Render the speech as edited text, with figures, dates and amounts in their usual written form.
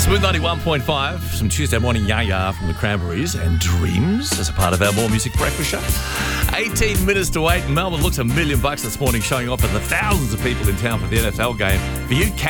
Smooth 91.5, some Tuesday morning ya-ya from the Cranberries and Dreams as a part of our More Music Breakfast Show. 18 minutes to 8. Melbourne looks $1 million this morning, showing off at the thousands of people in town for the NFL game. For you,